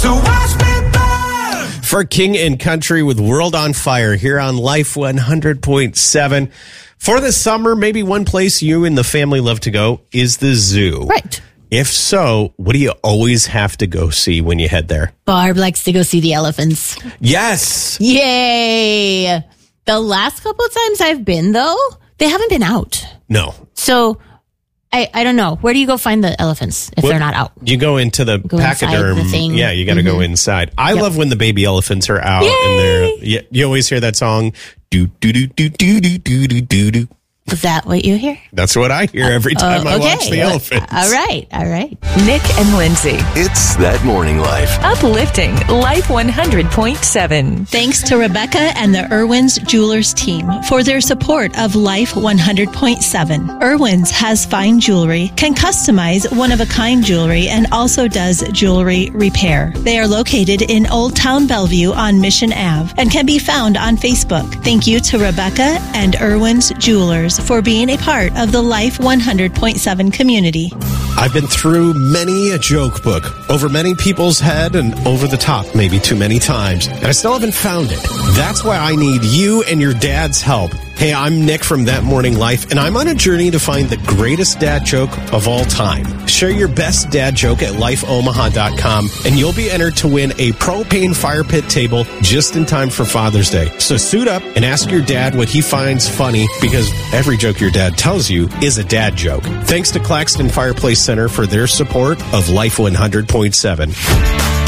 So watch me burn. For King and Country with World on Fire here on Life 100.7. For the summer, maybe one place you and the family love to go is the zoo. Right. If so, what do you always have to go see when you head there? Barb likes to go see the elephants. Yes. Yay. The last couple of times I've been, though, they haven't been out. No. So I don't know. Where do you go find the elephants if they're not out? You go into the pachyderm. Inside the thing. Yeah, you got to go inside. I love when the baby elephants are out and they're. You always hear that song. Do do do do do do do do do do. Is that what you hear? That's what I hear every time I watch the elephants. All right. Nick and Lindsay. It's That Morning Life. Uplifting Life 100.7. Thanks to Rebecca and the Irwin's Jewelers team for their support of Life 100.7. Irwin's has fine jewelry, can customize one-of-a-kind jewelry, and also does jewelry repair. They are located in Old Town Bellevue on Mission Ave and can be found on Facebook. Thank you to Rebecca and Irwin's Jewelers for being a part of the Life 100.7 community. I've been through many a joke book, over many people's head and over the top maybe too many times, and I still haven't found it. That's why I need you and your dad's help. Hey, I'm Nick from That Morning Life, and I'm on a journey to find the greatest dad joke of all time. Share your best dad joke at lifeomaha.com, and you'll be entered to win a propane fire pit table just in time for Father's Day. So suit up and ask your dad what he finds funny, because every joke your dad tells you is a dad joke. Thanks to Claxton Fireplace Center for their support of Life 100.7.